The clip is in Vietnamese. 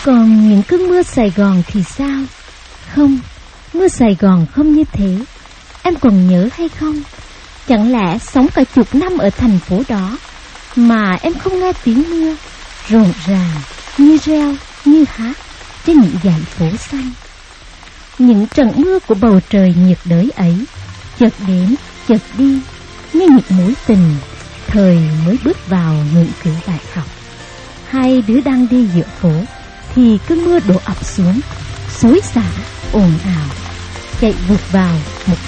Còn những cơn mưa Sài Gòn thì sao? Không, mưa Sài Gòn không như thế. Em còn nhớ hay không? Chẳng lẽ sống cả chục năm ở thành phố đó mà em không nghe tiếng mưa rộn ràng như reo, như hát trên những dãy phố xanh. Những trận mưa của bầu trời nhiệt đới ấy chợt đến, chợt đi như những mối tình thời mới bước vào ngưỡng cửa đại học. Hai đứa đang đi giữa phố thì cơn mưa đổ ập xuống, xối xả ồn ào, chạy vụt vào một